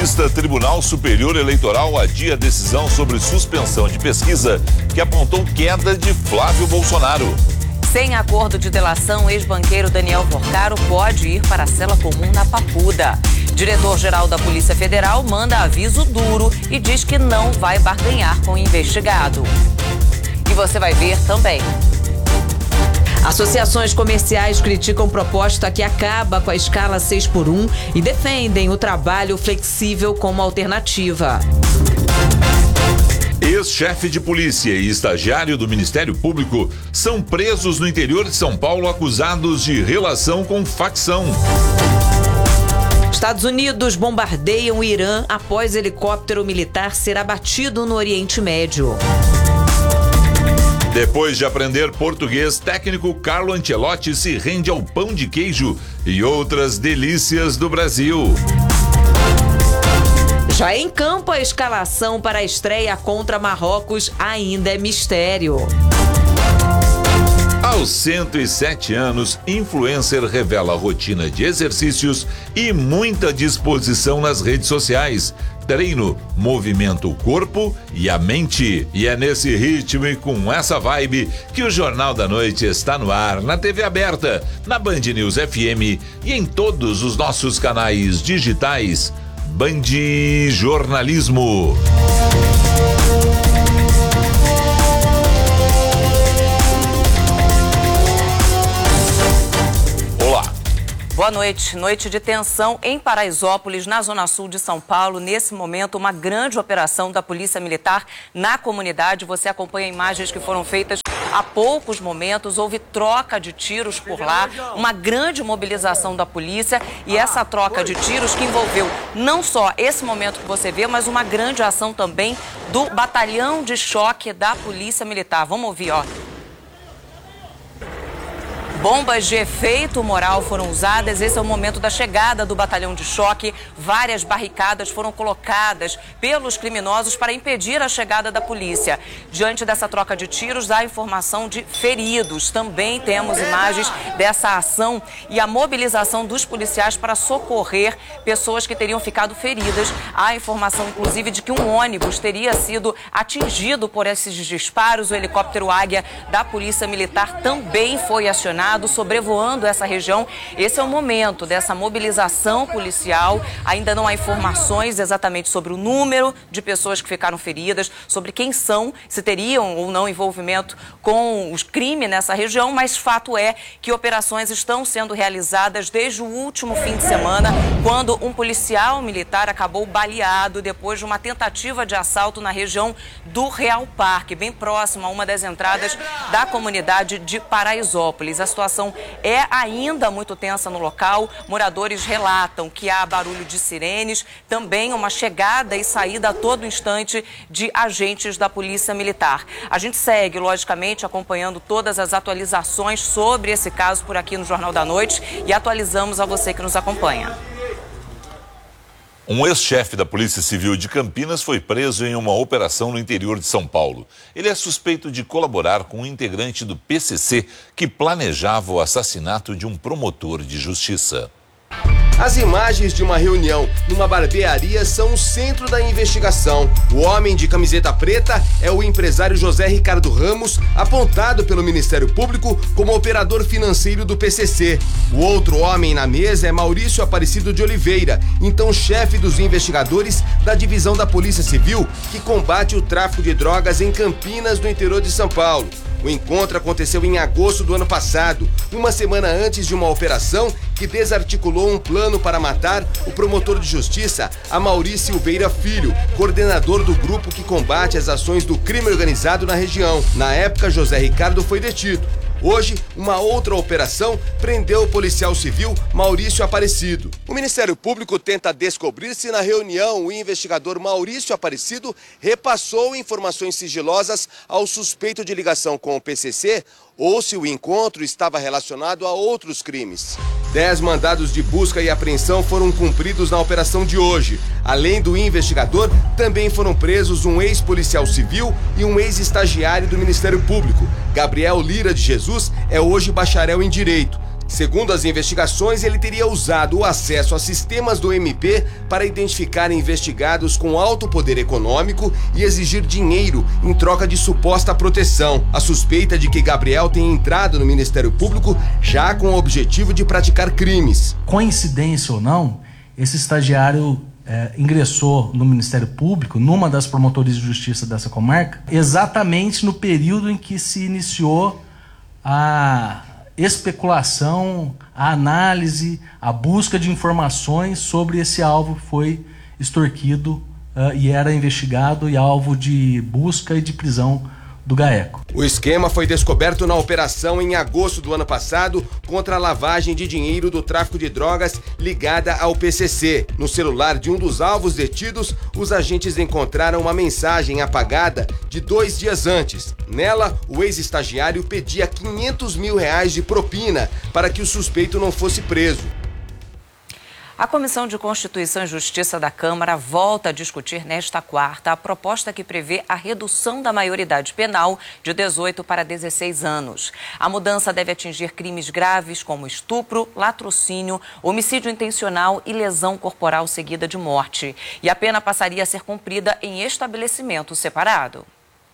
Tribunal Superior Eleitoral adia a decisão sobre suspensão de pesquisa que apontou queda de Flávio Bolsonaro. Sem acordo de delação, ex-banqueiro Daniel Porcaro pode ir para a cela comum na Papuda. Diretor-geral da Polícia Federal manda aviso duro e diz que não vai barganhar com o investigado. E você vai ver também. Associações comerciais criticam proposta que acaba com a escala 6x1 e defendem o trabalho flexível como alternativa. Ex-chefe de polícia e estagiário do Ministério Público são presos no interior de São Paulo acusados de relação com facção. Estados Unidos bombardeiam o Irã após helicóptero militar ser abatido no Oriente Médio. Depois de aprender português, técnico Carlo Ancelotti se rende ao pão de queijo e outras delícias do Brasil. Já em campo, a escalação para a estreia contra Marrocos ainda é mistério. Aos 107 anos, influencer revela rotina de exercícios e muita disposição nas redes sociais. Treino movimenta o corpo e a mente. E é nesse ritmo e com essa vibe que o Jornal da Noite está no ar, na TV aberta, na Band News FM e em todos os nossos canais digitais. Band Jornalismo. Boa noite. Noite de tensão em Paraisópolis, na zona sul de São Paulo. Nesse momento, uma grande operação da Polícia Militar na comunidade. Você acompanha imagens que foram feitas há poucos momentos. Houve troca de tiros por lá, uma grande mobilização da polícia e essa troca de tiros que envolveu não só esse momento que você vê, mas uma grande ação também do batalhão de choque da Polícia Militar. Vamos ouvir, ó. Bombas de efeito moral foram usadas. Esse é o momento da chegada do batalhão de choque. Várias barricadas foram colocadas pelos criminosos para impedir a chegada da polícia. Diante dessa troca de tiros, há informação de feridos. Também temos imagens dessa ação e a mobilização dos policiais para socorrer pessoas que teriam ficado feridas. Há informação, inclusive, de que um ônibus teria sido atingido por esses disparos. O helicóptero Águia da Polícia Militar também foi acionado, sobrevoando essa região. Esse é o momento dessa mobilização policial. Ainda não há informações exatamente sobre o número de pessoas que ficaram feridas, sobre quem são, se teriam ou não envolvimento com os crimes nessa região, mas fato é que operações estão sendo realizadas desde o último fim de semana, quando um policial militar acabou baleado depois de uma tentativa de assalto na região do Real Parque, bem próximo a uma das entradas da comunidade de Paraisópolis. A situação é ainda muito tensa no local. Moradores relatam que há barulho de sirenes, também uma chegada e saída a todo instante de agentes da Polícia Militar. A gente segue, logicamente, acompanhando todas as atualizações sobre esse caso por aqui no Jornal da Noite e atualizamos a você que nos acompanha. Um ex-chefe da Polícia Civil de Campinas foi preso em uma operação no interior de São Paulo. Ele é suspeito de colaborar com um integrante do PCC que planejava o assassinato de um promotor de justiça. As imagens de uma reunião numa barbearia são o centro da investigação. O homem de camiseta preta é o empresário José Ricardo Ramos, apontado pelo Ministério Público como operador financeiro do PCC. O outro homem na mesa é Maurício Aparecido de Oliveira, então chefe dos investigadores da divisão da Polícia Civil que combate o tráfico de drogas em Campinas, no interior de São Paulo. O encontro aconteceu em agosto do ano passado, uma semana antes de uma operação que desarticulou um plano para matar o promotor de justiça Amaury Silveira Filho, coordenador do grupo que combate as ações do crime organizado na região. Na época, José Ricardo foi detido. Hoje, uma outra operação prendeu o policial civil Maurício Aparecido. O Ministério Público tenta descobrir se na reunião o investigador Maurício Aparecido repassou informações sigilosas ao suspeito de ligação com o PCC ou se o encontro estava relacionado a outros crimes. 10 mandados de busca e apreensão foram cumpridos na operação de hoje. Além do investigador, também foram presos um ex-policial civil e um ex-estagiário do Ministério Público. Gabriel Lira de Jesus é hoje bacharel em Direito. Segundo as investigações, ele teria usado o acesso a sistemas do MP para identificar investigados com alto poder econômico e exigir dinheiro em troca de suposta proteção. A suspeita de que Gabriel tenha entrado no Ministério Público já com o objetivo de praticar crimes. Coincidência ou não, esse estagiário ingressou no Ministério Público, numa das promotorias de justiça dessa comarca, exatamente no período em que se iniciou a especulação, a análise, a busca de informações sobre esse alvo que foi extorquido e era investigado e alvo de busca e de prisão do GAECO. O esquema foi descoberto na operação em agosto do ano passado contra a lavagem de dinheiro do tráfico de drogas ligada ao PCC. No celular de um dos alvos detidos, os agentes encontraram uma mensagem apagada de 2 dias antes. Nela, o ex-estagiário pedia R$500 mil de propina para que o suspeito não fosse preso. A Comissão de Constituição e Justiça da Câmara volta a discutir nesta quarta a proposta que prevê a redução da maioridade penal de 18 para 16 anos. A mudança deve atingir crimes graves como estupro, latrocínio, homicídio intencional e lesão corporal seguida de morte. E a pena passaria a ser cumprida em estabelecimento separado.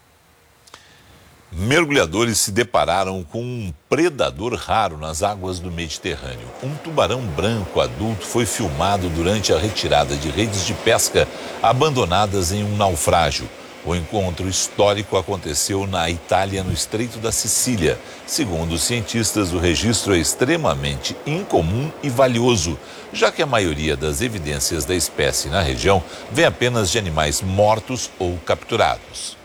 Mergulhadores se depararam com um predador raro nas águas do Mediterrâneo. Um tubarão branco adulto foi filmado durante a retirada de redes de pesca abandonadas em um naufrágio. O encontro histórico aconteceu na Itália, no Estreito da Sicília. Segundo os cientistas, o registro é extremamente incomum e valioso, já que a maioria das evidências da espécie na região vem apenas de animais mortos ou capturados.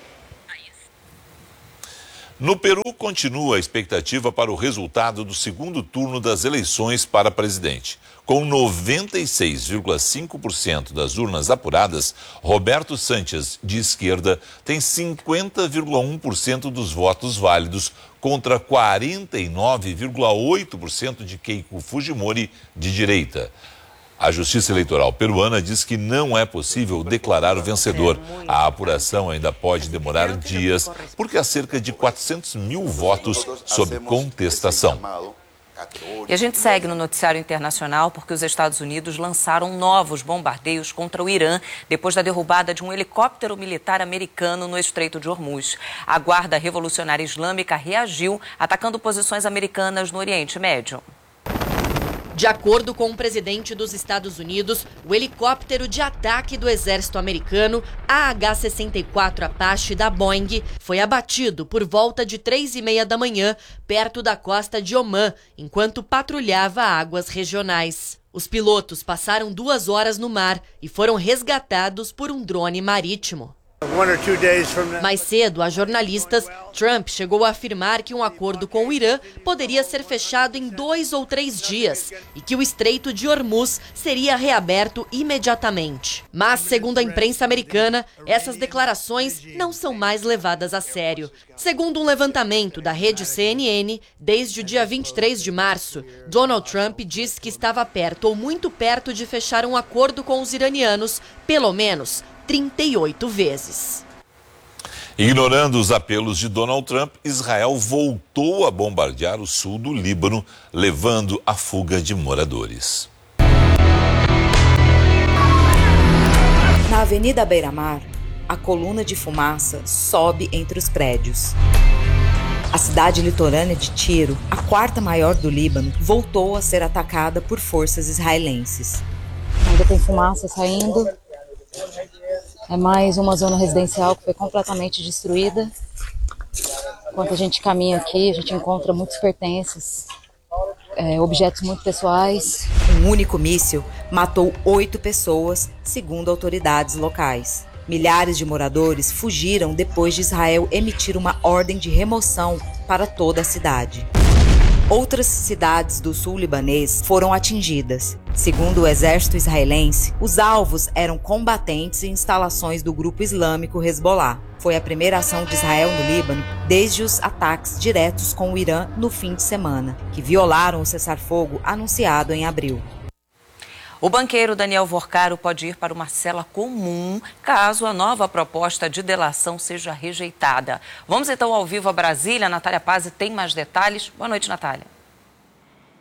No Peru, continua a expectativa para o resultado do segundo turno das eleições para presidente. Com 96,5% das urnas apuradas, Roberto Sánchez, de esquerda, tem 50,1% dos votos válidos contra 49,8% de Keiko Fujimori, de direita. A Justiça Eleitoral peruana diz que não é possível declarar o vencedor. A apuração ainda pode demorar dias, porque há cerca de 400 mil votos sob contestação. E a gente segue no noticiário internacional porque os Estados Unidos lançaram novos bombardeios contra o Irã depois da derrubada de um helicóptero militar americano no Estreito de Hormuz. A Guarda Revolucionária Islâmica reagiu, atacando posições americanas no Oriente Médio. De acordo com o presidente dos Estados Unidos, o helicóptero de ataque do exército americano, AH-64 Apache da Boeing, foi abatido por volta de 3h30 da manhã, perto da costa de Omã, enquanto patrulhava águas regionais. Os pilotos passaram 2 horas no mar e foram resgatados por um drone marítimo. Mais cedo, a jornalistas, Trump chegou a afirmar que um acordo com o Irã poderia ser fechado em 2 ou 3 dias e que o Estreito de Hormuz seria reaberto imediatamente. Mas, segundo a imprensa americana, essas declarações não são mais levadas a sério. Segundo um levantamento da rede CNN, desde o dia 23 de março, Donald Trump disse que estava perto ou muito perto de fechar um acordo com os iranianos, pelo menos 38 vezes. Ignorando os apelos de Donald Trump, Israel voltou a bombardear o sul do Líbano, levando à fuga de moradores. Na Avenida Beira-Mar, a coluna de fumaça sobe entre os prédios. A cidade litorânea de Tiro, a 4ª maior do Líbano, voltou a ser atacada por forças israelenses. Ainda tem fumaça saindo. É mais uma zona residencial que foi completamente destruída. Enquanto a gente caminha aqui, a gente encontra muitos pertences, objetos muito pessoais. Um único míssil matou 8 pessoas, segundo autoridades locais. Milhares de moradores fugiram depois de Israel emitir uma ordem de remoção para toda a cidade. Outras cidades do sul libanês foram atingidas. Segundo o exército israelense, os alvos eram combatentes e instalações do grupo islâmico Hezbollah. Foi a primeira ação de Israel no Líbano desde os ataques diretos com o Irã no fim de semana, que violaram o cessar-fogo anunciado em abril. O banqueiro Daniel Vorcaro pode ir para uma cela comum caso a nova proposta de delação seja rejeitada. Vamos então ao vivo a Brasília. Natália Pazzi tem mais detalhes. Boa noite, Natália.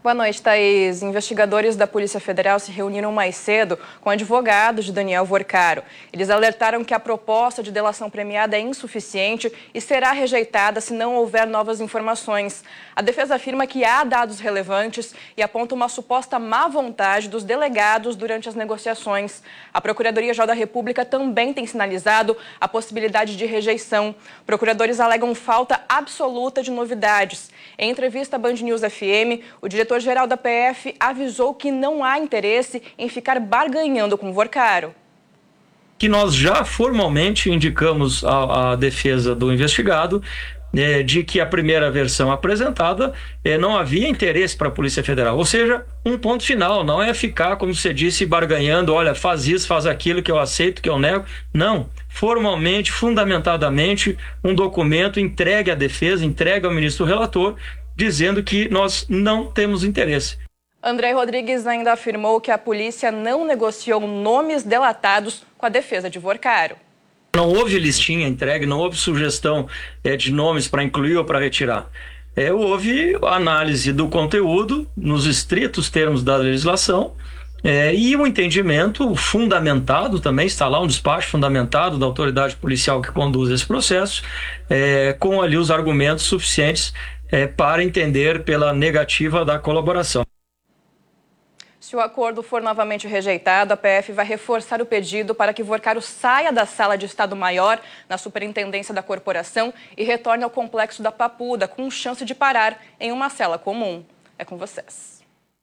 Boa noite, Thaís. Investigadores da Polícia Federal se reuniram mais cedo com advogados de Daniel Vorcaro. Eles alertaram que a proposta de delação premiada é insuficiente e será rejeitada se não houver novas informações. A defesa afirma que há dados relevantes e aponta uma suposta má vontade dos delegados durante as negociações. A Procuradoria-Geral da República também tem sinalizado a possibilidade de rejeição. Procuradores alegam falta absoluta de novidades. Em entrevista à Band News FM, o diretor-geral da PF avisou que não há interesse em ficar barganhando com Vorcaro. Que nós já formalmente indicamos à defesa do investigado de que a primeira versão apresentada não havia interesse para a Polícia Federal. Ou seja, um ponto final, não é ficar, como você disse, barganhando, olha, faz isso, faz aquilo, que eu aceito, que eu nego. Não, formalmente, fundamentadamente, um documento entregue à defesa, entregue ao ministro relator, dizendo que nós não temos interesse. André Rodrigues ainda afirmou que a polícia não negociou nomes delatados com a defesa de Vorcaro. Não houve listinha entregue, não houve sugestão de nomes para incluir ou para retirar. Houve análise do conteúdo nos estritos termos da legislação e um entendimento fundamentado também, está lá um despacho fundamentado da autoridade policial que conduz esse processo, com ali os argumentos suficientes para entender pela negativa da colaboração. Se o acordo for novamente rejeitado, a PF vai reforçar o pedido para que Vorcaro saia da sala de Estado-Maior na superintendência da corporação e retorne ao complexo da Papuda, com chance de parar em uma cela comum. É com vocês.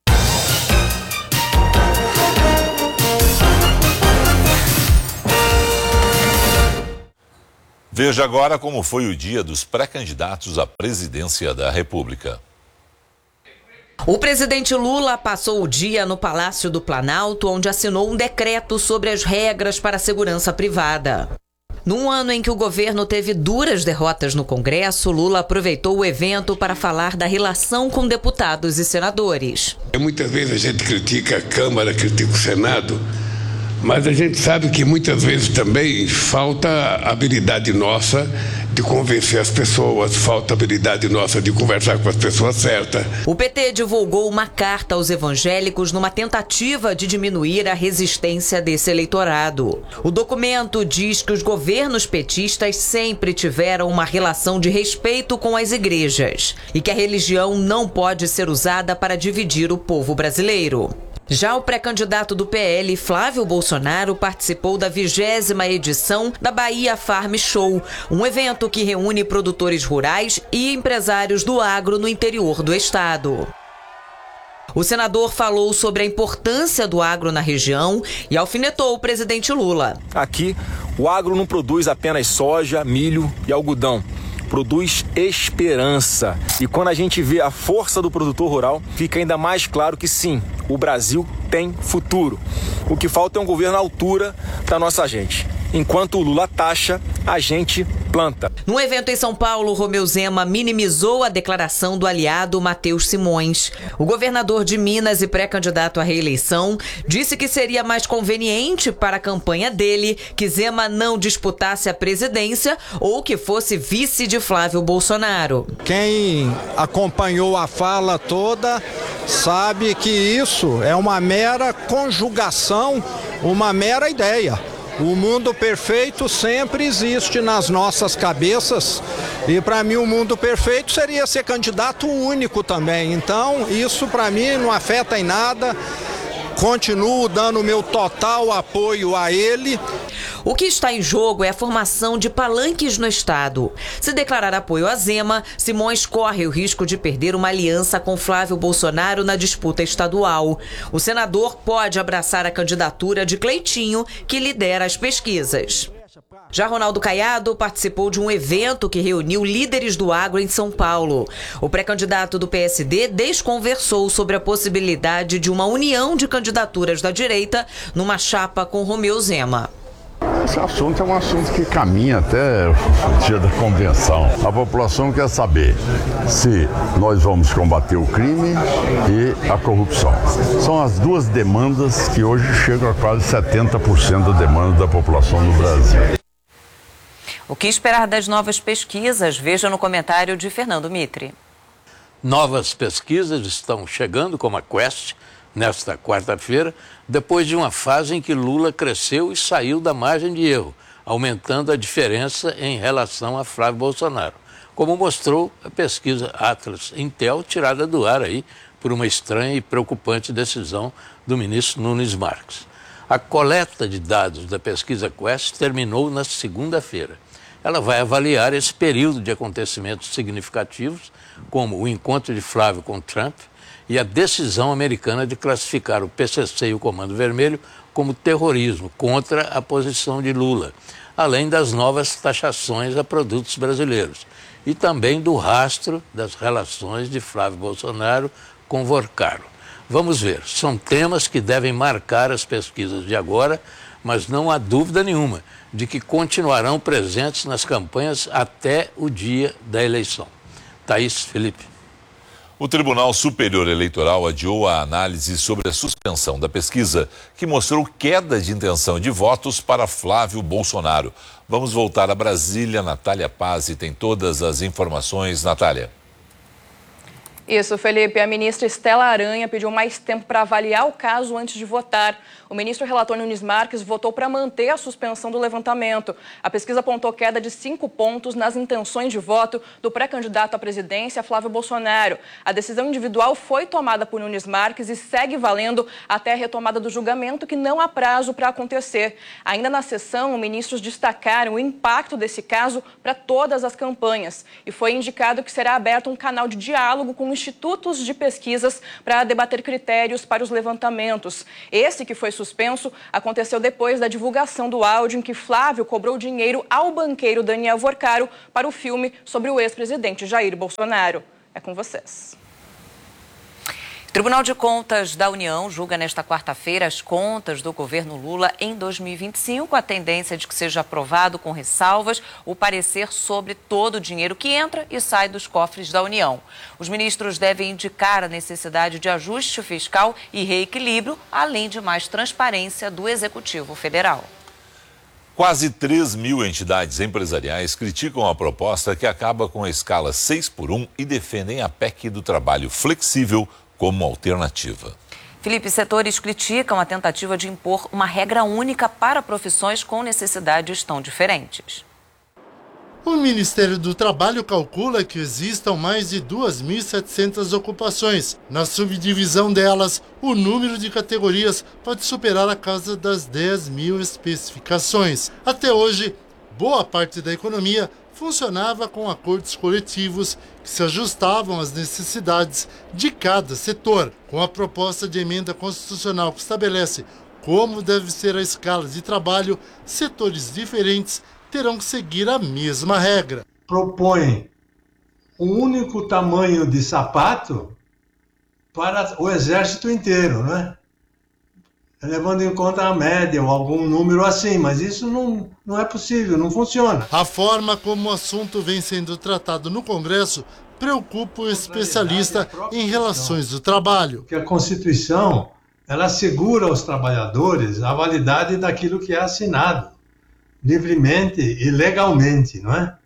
Veja agora como foi o dia dos pré-candidatos à presidência da República. O presidente Lula passou o dia no Palácio do Planalto, onde assinou um decreto sobre as regras para a segurança privada. Num ano em que o governo teve duras derrotas no Congresso, Lula aproveitou o evento para falar da relação com deputados e senadores. Muitas vezes a gente critica a Câmara, critica o Senado, mas a gente sabe que muitas vezes também falta habilidade nossa de convencer as pessoas, falta habilidade nossa de conversar com as pessoas certas. O PT divulgou uma carta aos evangélicos numa tentativa de diminuir a resistência desse eleitorado. O documento diz que os governos petistas sempre tiveram uma relação de respeito com as igrejas e que a religião não pode ser usada para dividir o povo brasileiro. Já o pré-candidato do PL, Flávio Bolsonaro, participou da 20ª edição da Bahia Farm Show, um evento que reúne produtores rurais e empresários do agro no interior do estado. O senador falou sobre a importância do agro na região e alfinetou o presidente Lula. Aqui, o agro não produz apenas soja, milho e algodão. Produz esperança. E quando a gente vê a força do produtor rural, fica ainda mais claro que sim, o Brasil tem futuro. O que falta é um governo à altura da nossa gente. Enquanto o Lula taxa, a gente planta. No evento em São Paulo, Romeu Zema minimizou a declaração do aliado Matheus Simões. O governador de Minas e pré-candidato à reeleição disse que seria mais conveniente para a campanha dele que Zema não disputasse a presidência ou que fosse vice de Flávio Bolsonaro. Quem acompanhou a fala toda sabe que isso é uma mera conjugação, uma mera ideia. O mundo perfeito sempre existe nas nossas cabeças e para mim o mundo perfeito seria ser candidato único também. Então isso para mim não afeta em nada, continuo dando o meu total apoio a ele. O que está em jogo é a formação de palanques no estado. Se declarar apoio a Zema, Simões corre o risco de perder uma aliança com Flávio Bolsonaro na disputa estadual. O senador pode abraçar a candidatura de Cleitinho, que lidera as pesquisas. Já Ronaldo Caiado participou de um evento que reuniu líderes do agro em São Paulo. O pré-candidato do PSD desconversou sobre a possibilidade de uma união de candidaturas da direita numa chapa com Romeu Zema. Esse assunto é um assunto que caminha até o dia da convenção. A população quer saber se nós vamos combater o crime e a corrupção. São as duas demandas que hoje chegam a quase 70% da demanda da população no Brasil. O que esperar das novas pesquisas? Veja no comentário de Fernando Mitre. Novas pesquisas estão chegando, como a Quest, nesta quarta-feira, depois de uma fase em que Lula cresceu e saiu da margem de erro, aumentando a diferença em relação a Flávio Bolsonaro, como mostrou a pesquisa Atlas Intel, tirada do ar aí por uma estranha e preocupante decisão do ministro Nunes Marques. A coleta de dados da pesquisa Quest terminou na segunda-feira. Ela vai avaliar esse período de acontecimentos significativos, como o encontro de Flávio com Trump e a decisão americana de classificar o PCC e o Comando Vermelho como terrorismo contra a posição de Lula, além das novas taxações a produtos brasileiros e também do rastro das relações de Flávio Bolsonaro com Vorcaro. Vamos ver, são temas que devem marcar as pesquisas de agora, mas não há dúvida nenhuma de que continuarão presentes nas campanhas até o dia da eleição. Thaís, Felipe. O Tribunal Superior Eleitoral adiou a análise sobre a suspensão da pesquisa que mostrou queda de intenção de votos para Flávio Bolsonaro. Vamos voltar a Brasília. Natália Pazzi tem todas as informações. Natália. Isso, Felipe. A ministra Estela Aranha pediu mais tempo para avaliar o caso antes de votar. O ministro relator Nunes Marques votou para manter a suspensão do levantamento. A pesquisa apontou queda de 5 pontos nas intenções de voto do pré-candidato à presidência, Flávio Bolsonaro. A decisão individual foi tomada por Nunes Marques e segue valendo até a retomada do julgamento, que não há prazo para acontecer. Ainda na sessão, ministros destacaram o impacto desse caso para todas as campanhas. E foi indicado que será aberto um canal de diálogo com institutos de pesquisas para debater critérios para os levantamentos. Esse, que foi suspenso, aconteceu depois da divulgação do áudio em que Flávio cobrou dinheiro ao banqueiro Daniel Vorcaro para o filme sobre o ex-presidente Jair Bolsonaro. É com vocês. O Tribunal de Contas da União julga nesta quarta-feira as contas do governo Lula em 2025, com a tendência de que seja aprovado com ressalvas o parecer sobre todo o dinheiro que entra e sai dos cofres da União. Os ministros devem indicar a necessidade de ajuste fiscal e reequilíbrio, além de mais transparência do Executivo Federal. Quase 3 mil entidades empresariais criticam a proposta que acaba com a escala 6x1 e defendem a PEC do trabalho flexível como alternativa. Felipe, setores criticam a tentativa de impor uma regra única para profissões com necessidades tão diferentes. O Ministério do Trabalho calcula que existam mais de 2.700 ocupações. Na subdivisão delas, o número de categorias pode superar a casa das 10 mil especificações. Até hoje, boa parte da economia funcionava com acordos coletivos que se ajustavam às necessidades de cada setor. Com a proposta de emenda constitucional que estabelece como deve ser a escala de trabalho, setores diferentes terão que seguir a mesma regra. Propõe um único tamanho de sapato para o exército inteiro, né? Levando em conta a média ou algum número assim, mas isso não é possível, não funciona. A forma como o assunto vem sendo tratado no Congresso preocupa o especialista em relações do trabalho. Que a Constituição, ela assegura aos trabalhadores a validade daquilo que é assinado, livremente e legalmente, não é?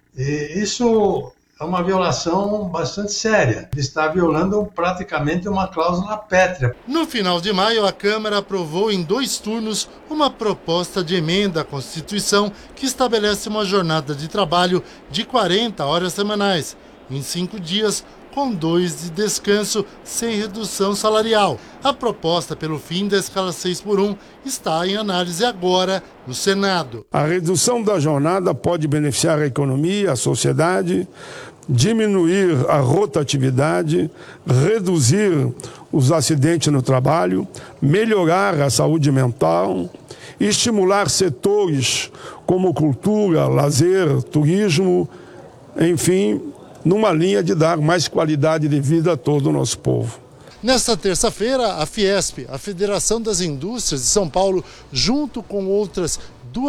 E isso é uma violação bastante séria. Está violando praticamente uma cláusula pétrea. No final de maio, a Câmara aprovou em 2 turnos uma proposta de emenda à Constituição que estabelece uma jornada de trabalho de 40 horas semanais, em 5 dias, com 2 de descanso, sem redução salarial. A proposta pelo fim da escala 6x1 está em análise agora no Senado. A redução da jornada pode beneficiar a economia, a sociedade, diminuir a rotatividade, reduzir os acidentes no trabalho, melhorar a saúde mental, estimular setores como cultura, lazer, turismo, enfim, numa linha de dar mais qualidade de vida a todo o nosso povo. Nesta terça-feira, a Fiesp, a Federação das Indústrias de São Paulo, junto com outras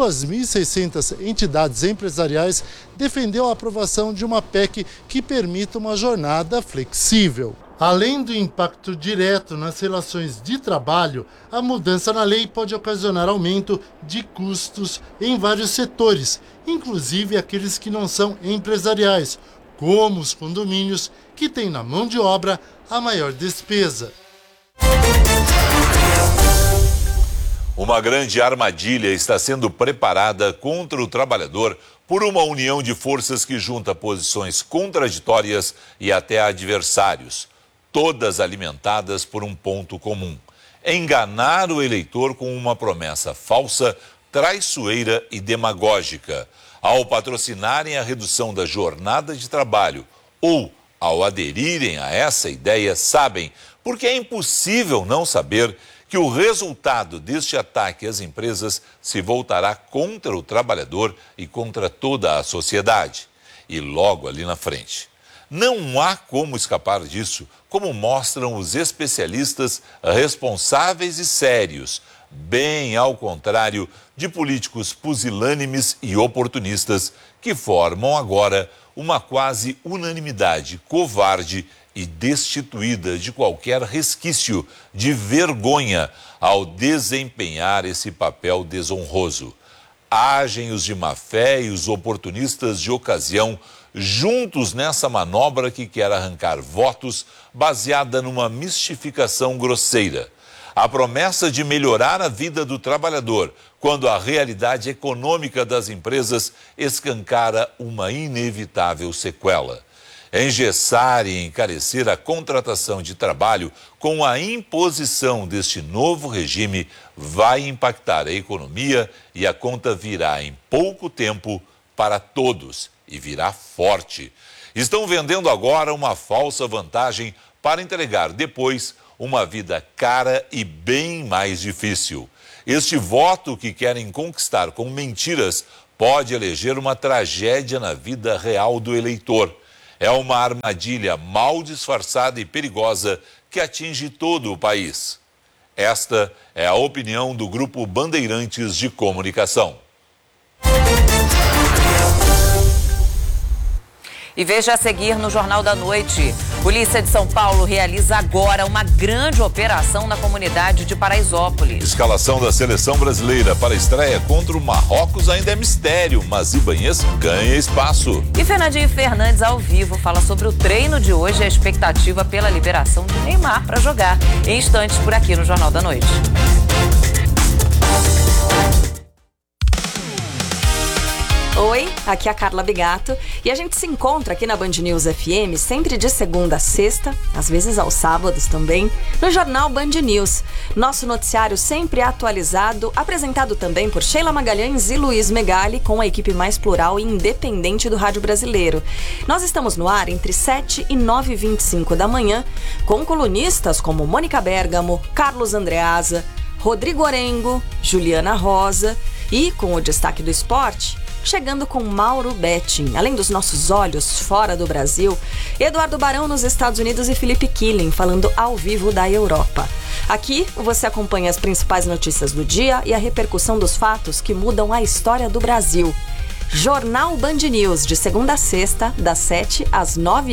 2.600 entidades empresariais, defendeu a aprovação de uma PEC que permita uma jornada flexível. Além do impacto direto nas relações de trabalho, a mudança na lei pode ocasionar aumento de custos em vários setores, inclusive aqueles que não são empresariais, como os condomínios, que têm na mão de obra a maior despesa. Uma grande armadilha está sendo preparada contra o trabalhador por uma união de forças que junta posições contraditórias e até adversários, todas alimentadas por um ponto comum: enganar o eleitor com uma promessa falsa, traiçoeira e demagógica. Ao patrocinarem a redução da jornada de trabalho ou ao aderirem a essa ideia, sabem, porque é impossível não saber, que o resultado deste ataque às empresas se voltará contra o trabalhador e contra toda a sociedade. E logo ali na frente. Não há como escapar disso, como mostram os especialistas responsáveis e sérios, bem ao contrário de políticos pusilânimes e oportunistas que formam agora uma quase unanimidade covarde e destituída de qualquer resquício de vergonha ao desempenhar esse papel desonroso. Agem os de má fé e os oportunistas de ocasião juntos nessa manobra que quer arrancar votos baseada numa mistificação grosseira. A promessa de melhorar a vida do trabalhador, quando a realidade econômica das empresas escancara uma inevitável sequela. Engessar e encarecer a contratação de trabalho com a imposição deste novo regime vai impactar a economia e a conta virá em pouco tempo para todos e virá forte. Estão vendendo agora uma falsa vantagem para entregar depois uma vida cara e bem mais difícil. Este voto que querem conquistar com mentiras pode eleger uma tragédia na vida real do eleitor. É uma armadilha mal disfarçada e perigosa que atinge todo o país. Esta é a opinião do Grupo Bandeirantes de Comunicação. E veja a seguir no Jornal da Noite. Polícia de São Paulo realiza agora uma grande operação na comunidade de Paraisópolis. Escalação da seleção brasileira para a estreia contra o Marrocos ainda é mistério, mas Ibanez ganha espaço. E Fernandinho Fernandes ao vivo fala sobre o treino de hoje e a expectativa pela liberação de Neymar para jogar. Em instantes por aqui no Jornal da Noite. Oi, aqui é a Carla Bigato e a gente se encontra aqui na Band News FM sempre de segunda a sexta, às vezes aos sábados também, no Jornal Band News. Nosso noticiário sempre atualizado, apresentado também por Sheila Magalhães e Luiz Megali, com a equipe mais plural e independente do rádio brasileiro. Nós estamos no ar entre 7 e 9h25 da manhã, com colunistas como Mônica Bergamo, Carlos Andreasa, Rodrigo Orengo, Juliana Rosa e, com o destaque do esporte, chegando com Mauro Betting, além dos nossos olhos fora do Brasil, Eduardo Barão nos Estados Unidos e Felipe Killing falando ao vivo da Europa. Aqui você acompanha as principais notícias do dia e a repercussão dos fatos que mudam a história do Brasil. Jornal Band News, de segunda a sexta, das 7 às 9h.